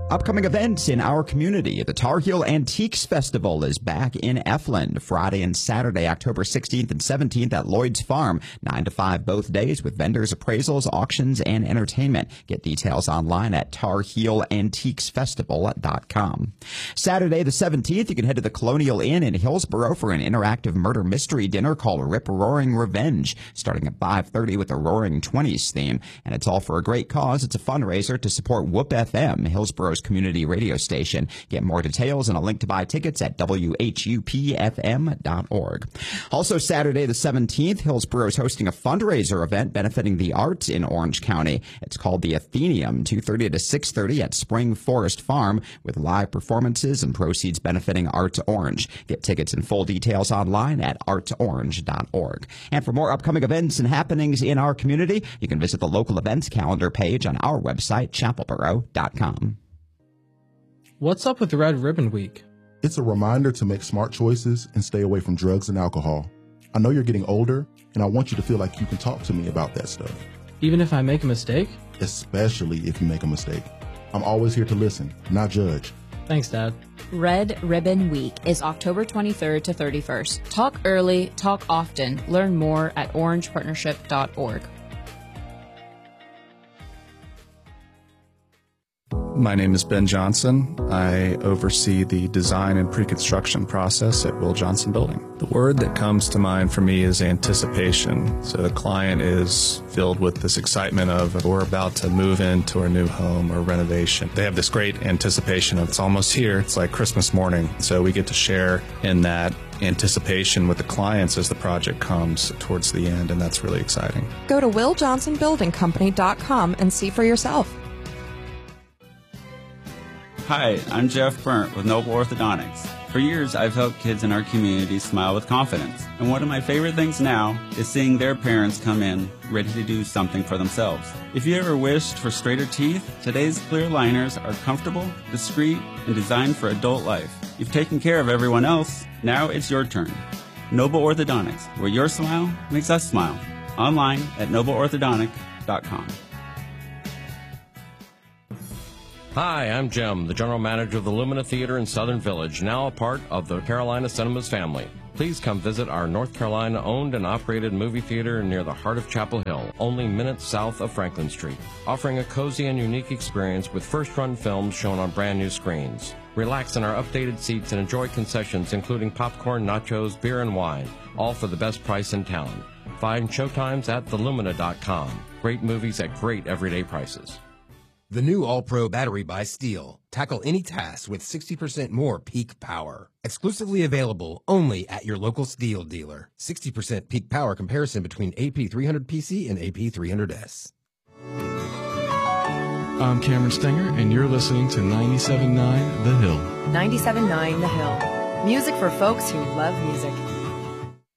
Upcoming events in our community. The Tar Heel Antiques Festival is back in Efland Friday and Saturday, October 16th and 17th at Lloyd's Farm, 9 to 5 both days with vendors, appraisals, auctions, and entertainment. Get details online at tarheelantiquesfestival.com. Saturday the 17th, you can head to the Colonial Inn in Hillsborough for an interactive murder mystery dinner called Rip Roaring Revenge, starting at 5:30 with the Roaring Twenties theme. And it's all for a great cause. It's a fundraiser to support Whoop FM, Hillsborough's community radio station. Get more details and a link to buy tickets at whupfm.org. Also Saturday the 17th, Hillsborough is hosting a fundraiser event benefiting the arts in Orange County. It's called the Athenaeum, 2:30 to 6:30 at Spring Forest Farm, with live performances and proceeds benefiting Arts Orange. Get tickets and full details online at artsorange.org. And for more upcoming events and happenings in our community, you can visit the local events calendar page on our website, chapelboro.com. What's up with Red Ribbon Week? It's a reminder to make smart choices and stay away from drugs and alcohol. I know you're getting older, and I want you to feel like you can talk to me about that stuff. Even if I make a mistake? Especially if you make a mistake. I'm always here to listen, not judge. Thanks, Dad. Red Ribbon Week is October 23rd to 31st. Talk early, talk often. Learn more at orangepartnership.org. My name is Ben Johnson. I oversee the design and pre-construction process at Will Johnson Building. The word that comes to mind for me is anticipation. So the client is filled with this excitement of we're about to move into our new home or renovation. They have this great anticipation of it's almost here. It's like Christmas morning. So we get to share in that anticipation with the clients as the project comes towards the end, and that's really exciting. Go to willjohnsonbuildingcompany.com and see for yourself. Hi, I'm Jeff Burnt with Noble Orthodontics. For years, I've helped kids in our community smile with confidence. And one of my favorite things now is seeing their parents come in ready to do something for themselves. If you ever wished for straighter teeth, today's clear aligners are comfortable, discreet, and designed for adult life. You've taken care of everyone else. Now it's your turn. Noble Orthodontics, where your smile makes us smile. Online at nobleorthodontic.com. Hi, I'm Jim, the general manager of the Lumina Theater in Southern Village, now a part of the Carolina Cinemas family. Please come visit our North Carolina owned and operated movie theater near the heart of Chapel Hill, only minutes south of Franklin Street, offering a cozy and unique experience with first-run films shown on brand new screens. Relax in our updated seats and enjoy concessions including popcorn, nachos, beer, and wine, all for the best price in town. Find showtimes at thelumina.com. Great movies at great everyday prices. The new All-Pro battery by Steel. Tackle any task with 60% more peak power. Exclusively available only at your local Steel dealer. 60% peak power comparison between AP300PC and AP300S. I'm Cameron Stenger, and you're listening to 97.9 The Hill. 97.9 The Hill. Music for folks who love music.